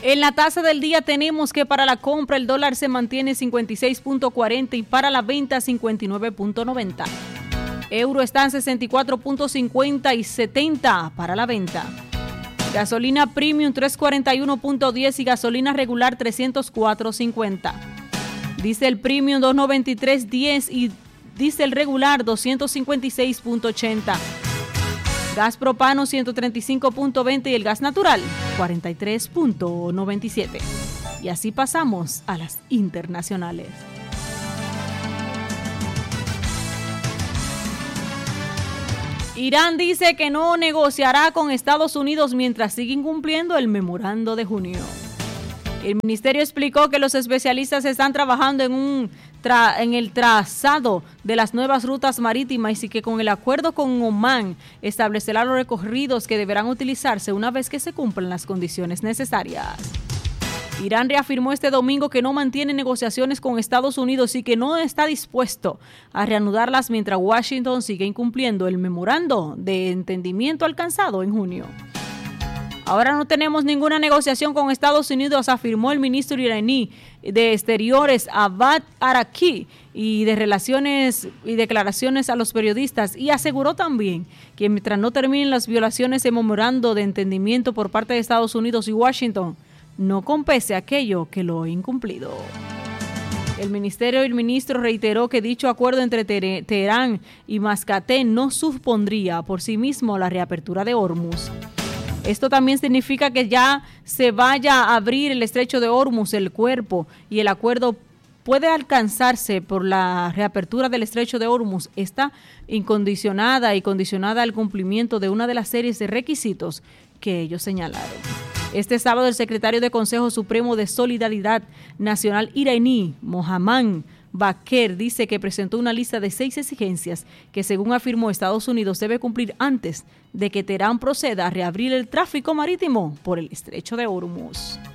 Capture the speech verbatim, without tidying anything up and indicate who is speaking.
Speaker 1: En la tasa del día tenemos que para la compra el dólar se mantiene cincuenta y seis punto cuarenta y para la venta cincuenta y nueve punto noventa. Euro está en sesenta y cuatro punto cincuenta y setenta para la venta. Gasolina premium trescientos cuarenta y uno punto diez y gasolina regular trescientos cuatro punto cincuenta. Diesel premium doscientos noventa y tres punto diez y diesel regular doscientos cincuenta y seis punto ochenta. Gas propano ciento treinta y cinco punto veinte y el gas natural cuarenta y tres punto noventa y siete. Y así pasamos a las internacionales. Irán dice que no negociará con Estados Unidos mientras sigue incumpliendo el memorando de junio. El ministerio explicó que los especialistas están trabajando en, un tra- en el trazado de las nuevas rutas marítimas y que con el acuerdo con Omán establecerá los recorridos que deberán utilizarse una vez que se cumplan las condiciones necesarias. Irán reafirmó este domingo que no mantiene negociaciones con Estados Unidos y que no está dispuesto a reanudarlas mientras Washington sigue incumpliendo el memorando de entendimiento alcanzado en junio. Ahora no tenemos ninguna negociación con Estados Unidos, afirmó el ministro iraní de Exteriores Abbas Araqchi y de Relaciones y declaraciones a los periodistas, y aseguró también que mientras no terminen las violaciones de memorando de entendimiento por parte de Estados Unidos y Washington, no compense aquello que lo ha incumplido. El ministerio y el ministro reiteró que dicho acuerdo entre Teherán y Mascate no supondría por sí mismo la reapertura de Hormuz. Esto también significa que ya se vaya a abrir el estrecho de Hormuz, el cuerpo, y el acuerdo puede alcanzarse por la reapertura del estrecho de Hormuz. Está incondicionada y condicionada al cumplimiento de una de las series de requisitos que ellos señalaron. Este sábado el secretario de Consejo Supremo de Solidaridad Nacional iraní, Mohammad Bakr, dice que presentó una lista de seis exigencias que, según afirmó, Estados Unidos debe cumplir antes de que Teherán proceda a reabrir el tráfico marítimo por el estrecho de Hormuz.